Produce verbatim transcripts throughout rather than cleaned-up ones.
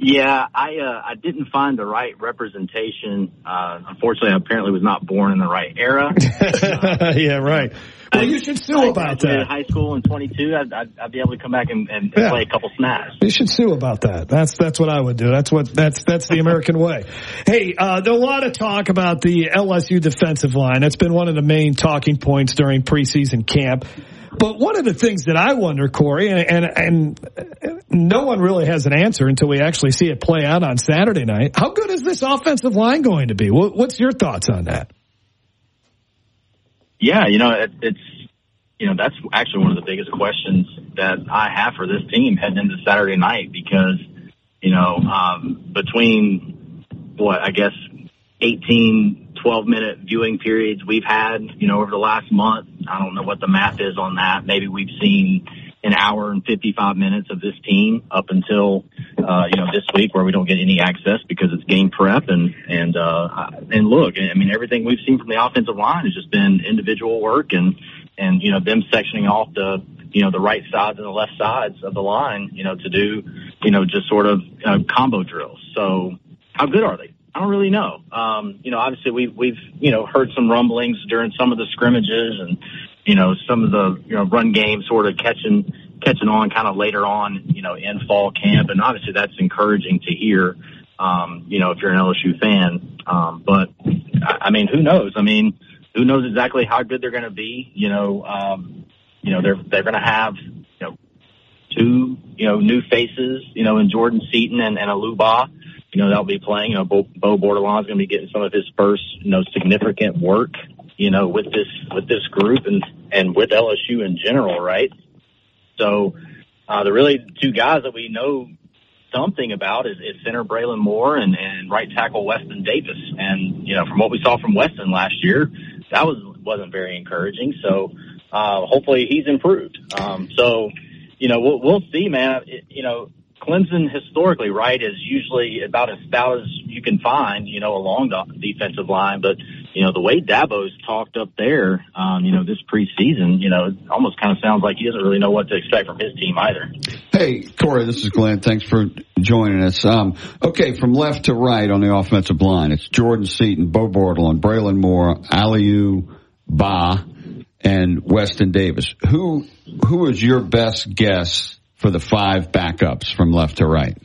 Yeah, I uh, I didn't find the right representation. Uh, unfortunately, I apparently was not born in the right era. uh, yeah, right. Well, I, you should sue I about that. High school in twenty-two, I'd, I'd, I'd be able to come back and, and yeah. play a couple snaps. You should sue about that. That's that's what I would do. That's what that's that's the American way. Hey, uh, there's a lot of talk about the L S U defensive line. That's been one of the main talking points during preseason camp. But one of the things that I wonder, Corey, and, and and no one really has an answer until we actually see it play out on Saturday night. How good is this offensive line going to be? What, what's your thoughts on that? Yeah, you know, it, it's you know that's actually one of the biggest questions that I have for this team heading into Saturday night because you know um, between what I guess eighteen. twelve minute viewing periods we've had, you know, over the last month. I don't know what the math is on that. Maybe we've seen an hour and fifty-five minutes of this team up until, uh, you know, this week where we don't get any access because it's game prep. And, and, uh, and look, I mean, everything we've seen from the offensive line has just been individual work and, and, you know, them sectioning off the, you know, the right sides and the left sides of the line, you know, to do, you know, just sort of uh, combo drills. So how good are they? I don't really know. Um, you know, obviously we've, we've, you know, heard some rumblings during some of the scrimmages and, you know, some of the, you know, run game sort of catching, catching on kind of later on, you know, in fall camp. And obviously that's encouraging to hear, um, you know, if you're an L S U fan. Um, but I mean, who knows? I mean, who knows exactly how good they're going to be? You know, um, you know, they're, they're going to have, you know, two, you know, new faces, you know, in Jordan Seaton and, and Aluba. You know, they'll be playing, you know, Bo, Bo Bordelon's going to be getting some of his first, you know, significant work, you know, with this, with this group and, and with L S U in general, right? So, uh, the really two guys that we know something about is, is center Braylon Moore and, and right tackle Weston Davis. And, you know, from what we saw from Weston last year, that was, wasn't very encouraging. So, uh, hopefully he's improved. Um, so, you know, we'll, we'll see, man. It, you know, Clemson historically, right, is usually about as stout as you can find, you know, along the defensive line. But, you know, the way Dabo's talked up there, um, you know, this preseason, you know, it almost kind of sounds like he doesn't really know what to expect from his team either. Hey, Corey, this is Glenn. Thanks for joining us. Um, okay, from left to right on the offensive line, it's Jordan Seaton, Bo Bordelon, Braylon Moore, Aliou Ba, and Weston Davis. Who who is your best guess for the five backups from left to right?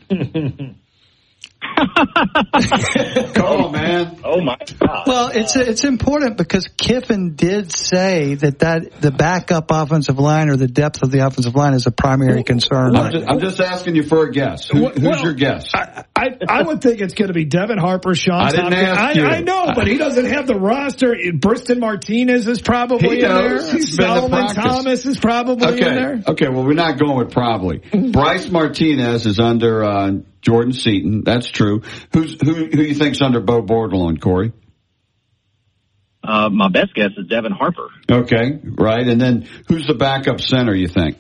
Come on, man. Oh, my God. Well, it's it's important because Kiffin did say that, that the backup offensive line or the depth of the offensive line is a primary concern. I'm just, I'm just asking you for a guess. Who, who's well, your guess? I, I, I would think it's going to be Devin Harper, Sean I didn't Tompkins. ask you. I, I know, but he doesn't have the roster. Briston Martinez is probably He in knows. there. He's been to Solomon practice. Thomas is probably Okay. in there. Okay, well, we're not going with probably. Bryce Martinez is under uh, Jordan Seaton. That's true. Who's who? Who you think's under Bo Bordelon, Corey? Uh, my best guess is Devin Harper. Okay, right. And then who's the backup center, you think?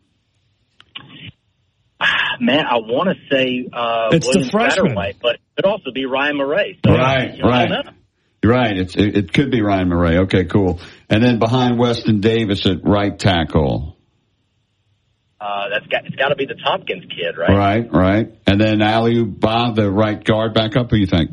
Man, I want to say uh, It's the William freshman. Satterwhite, but it could also be Ryan Murray. So, Right, you know, I don't right. know. You're right. It's, it, it could be Ryan Murray. Okay, cool. And then behind Weston Davis at right tackle. Uh, that's got, it's got to be the Tompkins kid, right? Right, right. And then Aliou Ba, the right guard backup. Who you think?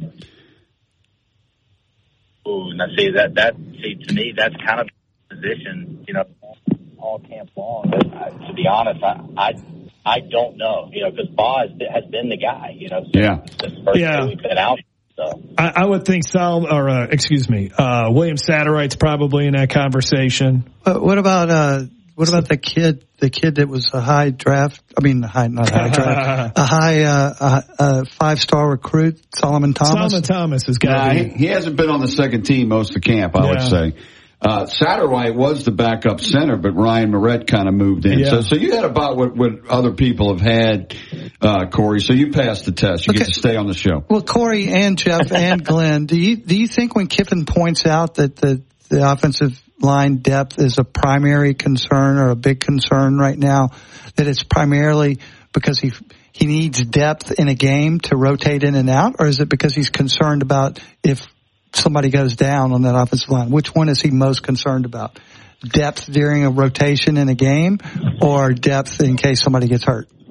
Ooh, now see that that see to me that's kind of the position, you know, all camp long. But I, to be honest, I I, I don't know, you know, because Ba has, has been the guy, you know. Yeah. This first Yeah. day we've been out. So. I, I would think Sal, or uh, excuse me, uh, William Satterwhite's probably in that conversation. Uh, what about uh, what about the kid? The kid that was a high draft. I mean, high not high draft. a high uh, uh, uh, five star recruit, Solomon Thomas. Solomon Thomas has got. Nah, he, he hasn't been on the second team most of camp, I Yeah. would say. Uh, Satterwhite was the backup center, but Ryan Moret kind of moved in. Yeah. So, so you had about what, what other people have had, uh, Corey. So you passed the test. You Okay. get to stay on the show. Well, Corey and Jeff and Glenn, do you do you think when Kiffin points out that the the offensive line depth is a primary concern or a big concern right now, that it's primarily because he he needs depth in a game to rotate in and out, or is it because he's concerned about if somebody goes down on that offensive line? Which one is he most concerned about? Depth during a rotation in a game, or depth in case somebody gets hurt?